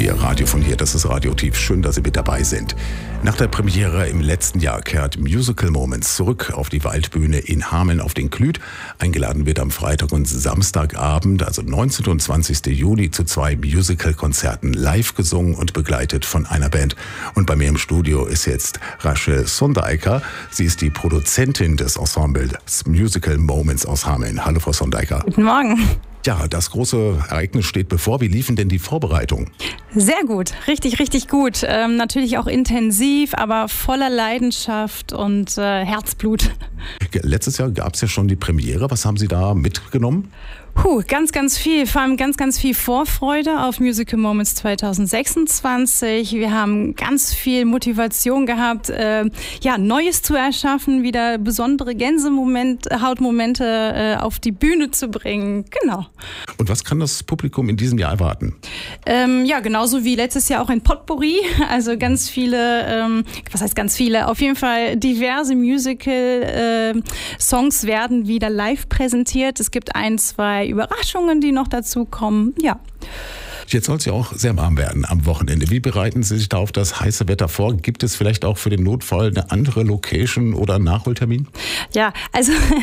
Ihr Radio von hier, das ist Radio Tief. Schön, dass Sie mit dabei sind. Nach der Premiere im letzten Jahr kehrt Musical Moments zurück auf die Waldbühne in Hameln auf den Klüt. Eingeladen wird am Freitag und Samstagabend, also 19. und 20. Juni, zu 2 Musical-Konzerten, live gesungen und begleitet von einer Band. Und bei mir im Studio ist jetzt Rachel Sondeiker. Sie ist die Produzentin des Ensembles Musical Moments aus Hameln. Hallo, Frau Sondeiker. Guten Morgen. Ja, das große Ereignis steht bevor. Wie liefen denn die Vorbereitungen? Sehr gut, richtig gut. Natürlich auch intensiv, aber voller Leidenschaft und Herzblut. Letztes Jahr gab es ja schon die Premiere. Was haben Sie da mitgenommen? Ganz viel. Vor allem ganz viel Vorfreude auf Musical Moments 2026. Wir haben ganz viel Motivation gehabt, Neues zu erschaffen, wieder besondere Gänsehautmomente auf die Bühne zu bringen. Genau. Und was kann das Publikum in diesem Jahr erwarten? Genauso wie letztes Jahr auch ein Potpourri. Also ganz viele, auf jeden Fall diverse Musical-Songs werden wieder live präsentiert. Es gibt 1-2 Überraschungen, die noch dazu kommen. Ja. Jetzt soll es ja auch sehr warm werden am Wochenende. Wie bereiten Sie sich da auf das heiße Wetter vor? Gibt es vielleicht auch für den Notfall eine andere Location oder einen Nachholtermin? Ja, also